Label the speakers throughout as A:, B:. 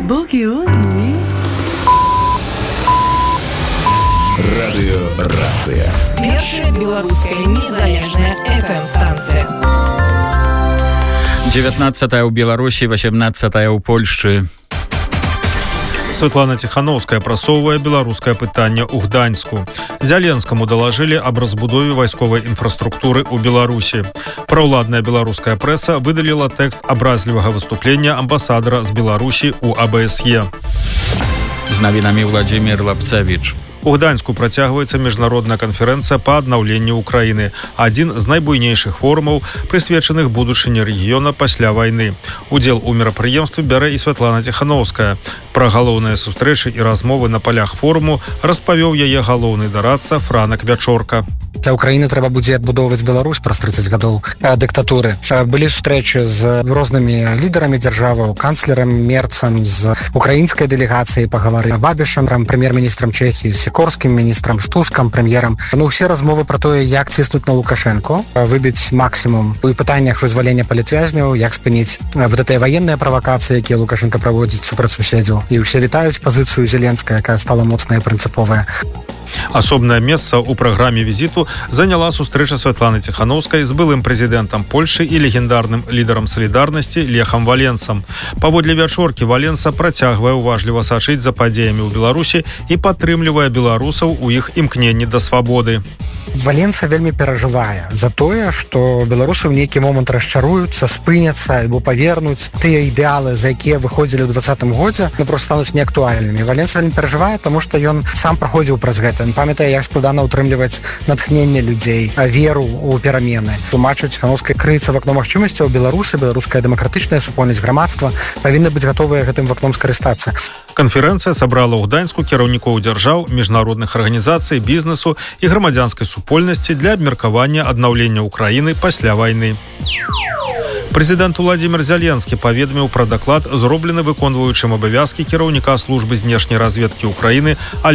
A: Буги-уги.
B: Радыёрацыя.
C: Першая беларуская незалежная FM-станцыя.
D: 19 ў Беларусі, 18 ў Польшчы.
E: Святлана Тихановская прасоўвае беларускае пытанне ў Гданьску. Зяленскаму далажылі аб разбудове вайсковай інфраструктуры ў Беларусі. Праўладная беларуская прэса выдаліла тэкст абразлівага выступлення амбасадара з Беларусі ў АБСЕ.
D: З навінамі Владзімір Лапцавіч.
E: У Гданьску працягваецца міжнародная канферэнцыя па аднаўленню ўкраіны. Адзін з найбуйнейшых форумаў, прысвечаных будучыні рэгіёна пасля вайны. Удзел у мерапрыемстве бярэ і Святлана Тихановская. Пра галоўныя сустрэчы і размовы на палях форуму распавёў яе галоўны дарадца Франак Вячорка.
F: Для Украіны трэба будзе адбудоўваць Беларусь праз 30 гадоў дыктатуры. Былі сустрэчы з рознымі лідарамі дзяржаваў, канцлерам Мерцам, з украінскай дэлегацыяй пагаварыў Бабішам, прэм'ер-міністрам Чэхіі, з Сікорскім міністрам, з Тускам, прэм'ерам. Усе размовы пра тое, як ціснуць на Лукашэнку, выбіць максімум у пытаннях вызвалення палітвязняў, як спыніць вот гэтыя ваенныя правакацыі, якія Лукашенко праводзіць супраць суседзяў. І ўсе вітаюць пазіцыю Зеленская, якая стала моцная і прынцыповая.
E: Асобнае месца ў праграме візіту заняла сустрэча Святланы Тихановскай з былым прэзідэнтам Польшы і легендарным лідарам салідарнасці Лехам Валенсам. Паводле Вячоркі, Валенса працягвае уважліва сачыць за падзеямі ў Беларусі і падтрымлівае беларусаў у іх імкненні да свабоды.
F: Валенса вельмі перажывае за тое, што беларусы ў нейкі момант расчаруюцца, спыняцца альбо павернуць тыя ідэалы, за якія выходзілі ў 2020 годзе, просто стануць неактуальнымі. Валенса вельмі перажывае, таму што ён сам праходзіў праз гэта. Ён памятае, як складана ўтрымліваць натхненне людзей, веру ў перамены. Тлумачыць Тихановскай, крыецца в акно магчымасцяў. Беларусы, беларуская дэмакратычная супольнасць, грамадства павінны быць гатовыя гэтым вакном скарыстацца.
E: Канферэнцыя сабрала ў Гданьску кіраўнікоў дзяржаў, міжнародных арганізацый, бізнесу і грамадзянскай супольнасці для абмеркавання аднаўлення ўкраіны пасля вайны. Прэзідэнт Владзімір Зяленскі паведаміў пра даклад, зроблены выконваючым абавязкі кіраўніка службы знешняй разведкі ўкраіны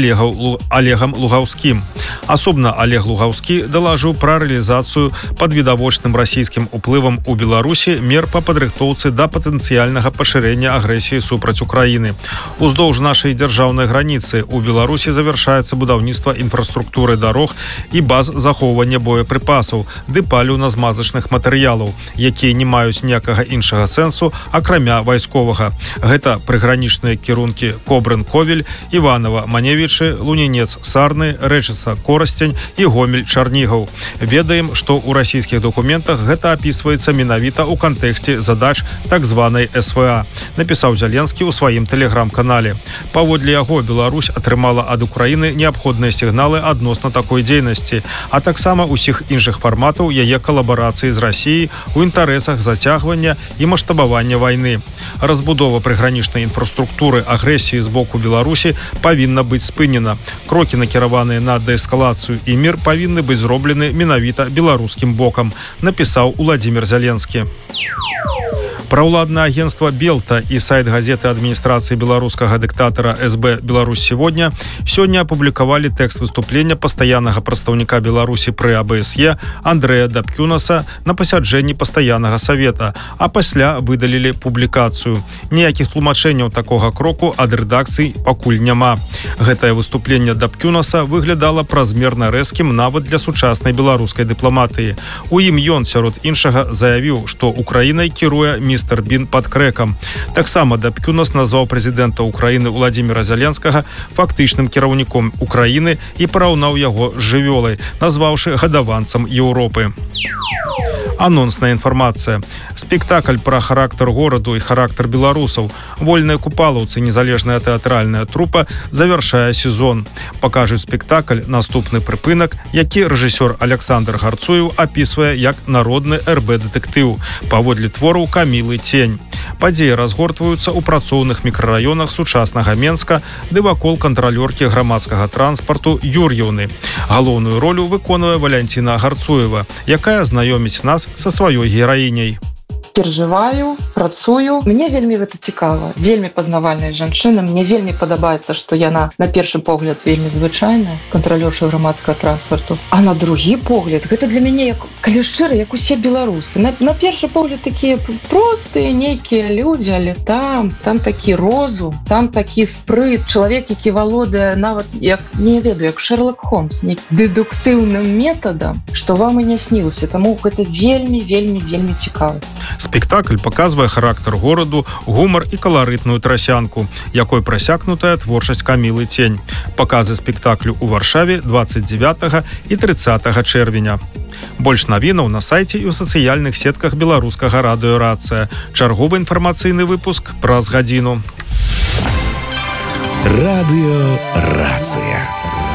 E: Олегам Лугаўскім. Асобна Олег Лугаўскі далажыў пра рэалізацыю пад відавочным расійскім уплывам у Беларусі мер па падрыхтоўцы да патэнцыяльнага пашырэння агрэсіі супраць Украіны. Уздоўж нашай дзяржаўнай граніцы у Беларусі завяршаецца будаўніцтва інфраструктуры дарог і баз захоўвання боепрыпасаў ды паліўна-змазачных матэрыялаў, якія не маюць ніякага іншага сэнсу, акрамя вайсковага. Гэта прыгранічныя кірункі Кобрын-Ковель, Іванова-Маневічы, Лунінец-Сарны, Рэчыца-Корасцень і Гомель-Чарнігаў. Ведаем, што ў расійскіх дакументах гэта апісваецца менавіта ў кантэксце задач так званай СВА, напісаў Зяленскі ў сваім тэлеграм-канале. Паводле яго, Беларусь атрымала ад Украіны неабходныя сігналы адносна такой дзейнасці, а таксама ўсіх іншых фарматаў яе калабарацыі з Расіяй у інтарэсах зацягвання і маштабавання вайны. Разбудова прыгранічнай інфраструктуры агрэсіі з боку Беларусі павінна быць спынена. Крокі, накіраваныя на дээскалацыю і мір, павінны быць зроблены менавіта беларускім бокам, напісаў Владзімір Зяленскі. Праўладнае агентства «Белта» і сайт газеты адміністрацыі беларускага дыктатара СБ «Беларусь сегодня» сёння апублікавалі тэкст выступлення пастаяннага прадстаўніка Беларусі пры АБСЕ Андрэя Дабкюнаса на пасяджэнні пастаяннага савета, а пасля выдалілі публікацыю. Ніякіх тлумачэнняў такога кроку ад рэдакцый пакуль няма. Гэтае выступленне Дабкюнаса выглядала празмерна рэзкім нават для сучаснай беларускай дыпламатыі. У ім ён, сярод іншага, заявіў, што Украінай кіруе містер Бін пад крэкам. Таксама Дабкюнас назваў прэзідэнта Украіны Владзіміра Зяленскага фактычным кіраўніком Украіны і параўнаў яго з жывёлай, назваўшы гадаванцам Еўропы. Анонсная інфармацыя. Спектакль пра характар гораду і характар беларусаў. Вольныя купалаўцы, незалежная тэатральная трупа, завяршае сезон. Пакажуць спектакль «Наступны прыпынак», які рэжысёр Александр Гарцуеў апісвае як народны РБ-дэтэктыў паводле твораў Камілы Цень. Падзеі разгортваюцца ў працоўных мікрараёнах сучаснага Менска ды вакол кантралёркі грамадскага транспарту Юр'еўны. Галоўную ролю выконвае Валянціна Гарцуева, якая знаёміць нас са сваёй гераіняй.
A: перажываю, працую. Мне вельмі гэта цікава, вельмі пазнавальная жанчына. Мне вельмі падабаецца, што яна на першы погляд вельмі звычайная, кантралёрша грамадскага транспарту. А на другі погляд, гэта для мяне, калі шчыра, як усе беларусы. На першы погляд такія простыя нейкія людзі, але там такі розум, там такі спрыт, чалавек, які валодае нават, як не ведаю, як Шерлок Холмс, дедуктыўным метадам, што вам і не снілася. Таму гэта вельмі цікава.
E: Спектакль паказвае характар гораду, гумар і каларытную трасянку, якой прасякнутая творчасць Камілы Цень. Паказы спектаклю ў Варшаве 29 і 30 чэрвеня. Больш навінаў на сайце і ў сацыяльных сетках беларускага радыё «Рацыя». Чарговы інфармацыйны выпуск праз гадзіну.
B: Радыё «Рацыя».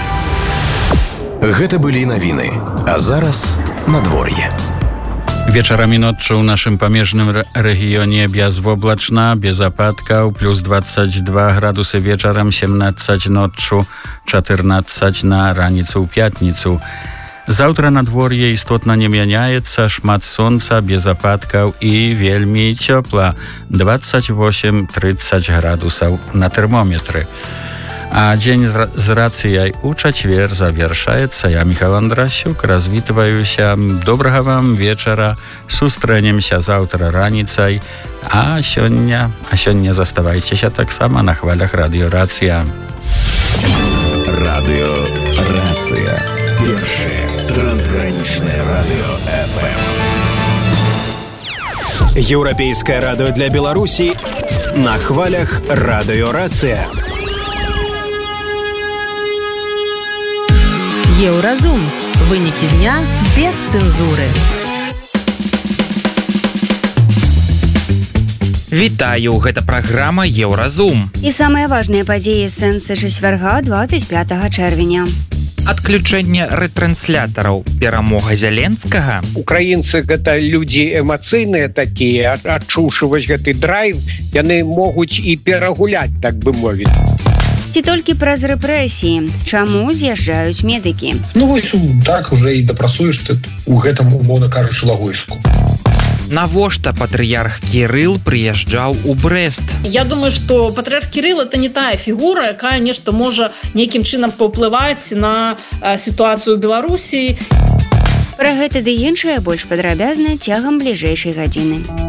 B: Гэта былі навіны, а зараз надвор'е.
D: Вечарам і ноччу ў нашым памежным рэгіёне бязвоблачна, без ападкаў, плюс 22 градусы вечарам, 17 ноччу, 14 на раніцу ў пятніцу. Заўтра надвор'е істотна не мяняецца, шмат сонца, без ападкаў і вельмі цёпла, 28-30 градусаў на тэрмометры. А дзень з рацыяй у чацвер завершаецца. Я, Міхал Андрасюк, развітваюся. Добрага вам вечара. Сустрэнемся заўтра раніцай. А сёння заставайцеся таксама на хвалях радыё «Рацыя».
B: Радыё «Рацыя». Першае трансгранічнае радыё FM.
G: Еўрапейскае радыё для Беларусі на хвалях радыё «Рацыя».
C: Еўразум. Вынікі дня без цэнзуры.
H: Вітаю, гэта праграма «Еўразум».
I: І самыя важныя падзеі сэнсы чацвярга 25 чэрвеня.
H: Адключэнне рэтрэнслятараў, перамога Зяленскага.
J: Украінцы гэта людзі эмацыйныя такія, адчуўшы вось гэты драйв, яны могуць і перагуляць, так бы мовіць.
I: Ці толькі праз рэпрэсіі? Чаму з'язджаюць медыкі?
K: Вось так уже і дапрасуеш ты у гэтым, умоўна кажучы, лагойску.
H: Навошта патрыярх Кірыл прыязджаў у Брэст?
L: Я думаю, што патрыярх Кірыл это не тая фігура, якая нешта можа нейкім чынам паўплываць на сітуацыю ў Беларусі.
I: Пра гэта ды іншае больш падрабязна цягам бліжэйшай гадзіны.